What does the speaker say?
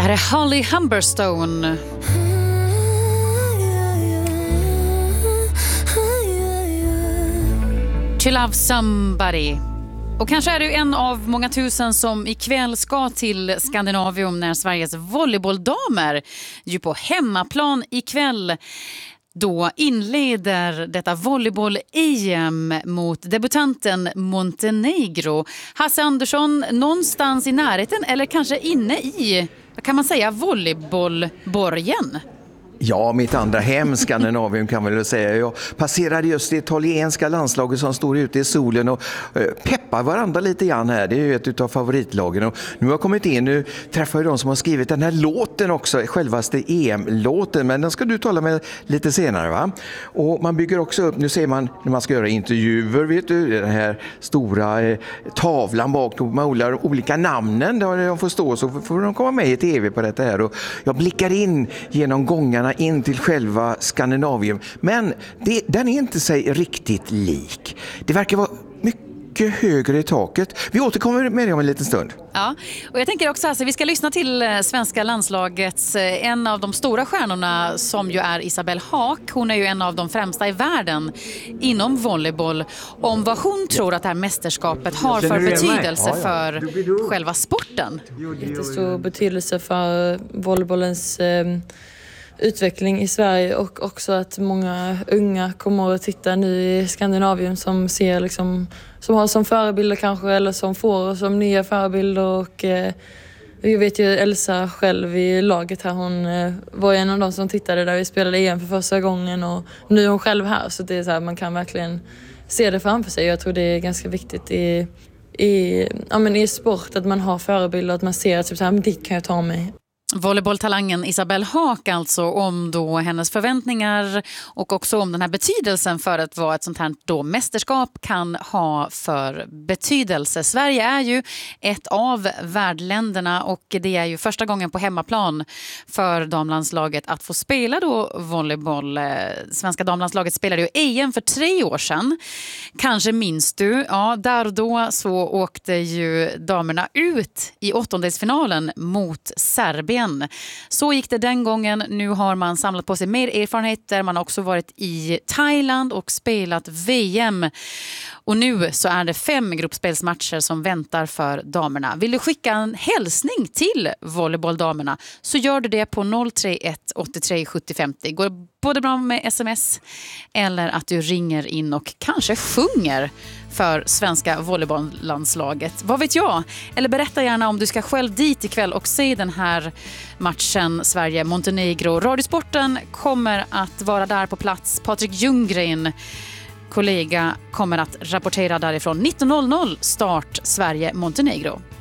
här är Holly Humberstone. To love somebody. Och kanske är du en av många tusen som ikväll ska till Skandinavium när Sveriges volleybolldamer ju på hemmaplan ikväll då inleder detta volleyboll-EM mot debutanten Montenegro. Hasse Andersson, någonstans i närheten eller kanske inne i, vad kan man säga, volleybollborgen? Ja, mitt andra hem, Skandinavium kan man väl säga. Jag passerade just det italienska landslaget som står ute i solen och peppar varandra lite grann här. Det är ju ett av favoritlagen. Och nu har jag kommit in, nu träffar jag de som har skrivit den här låten också, självaste EM-låten. Men den ska du tala med lite senare, va? Och man bygger också upp, nu ser man när man ska göra intervjuer, vet du, den här stora tavlan bak med olika namnen där de får stå, så får de komma med i tv på detta här. Och jag blickar in genom gångarna in till själva Skandinavium. Men den är inte sig riktigt lik. Det verkar vara mycket högre i taket. Vi återkommer med det om en liten stund. Ja, och jag tänker också att vi ska lyssna till svenska landslagets en av de stora stjärnorna som ju är Isabelle Haak. Hon är ju en av de främsta i världen inom volleyboll. Om vad hon tror att det här mästerskapet har för betydelse för själva sporten. Jättestor betydelse för volleybollens utveckling i Sverige och också att många unga kommer att titta nu i Skandinavium som ser liksom, som har som förebilder kanske eller som får som nya förebilder och jag vet ju Elsa själv i laget här, hon var en av de som tittade där vi spelade EM för första gången och nu är hon själv här så det är så här, man kan verkligen se det framför sig. Jag tror det är ganska viktigt i sport att man har förebilder, att man ser att typ så här, dit kan jag ta mig. Volleybolltalangen Isabelle Haak alltså, om då hennes förväntningar och också om den här betydelsen för att vad ett sånt här då mästerskap kan ha för betydelse. Sverige är ju ett av värdländerna och det är ju första gången på hemmaplan för damlandslaget att få spela då volleyboll. Svenska damlandslaget spelade ju EM för 3 år sedan. Kanske minns du, ja, där då så åkte ju damerna ut i åttondelsfinalen mot Serbien. Så gick det den gången. Nu har man samlat på sig mer erfarenheter. Man har också varit i Thailand och spelat VM. Och nu så är det 5 gruppspelsmatcher som väntar för damerna. Vill du skicka en hälsning till volleybolldamerna så gör du det på 031 83 70 50. Går både bra med sms eller att du ringer in och kanske sjunger för svenska volleybolllandslaget. Vad vet jag? Eller berätta gärna om du ska själv dit ikväll och se den här matchen Sverige-Montenegro. Radiosporten kommer att vara där på plats. Patrik Ljunggren, kollega, kommer att rapportera därifrån. 19:00 start Sverige-Montenegro.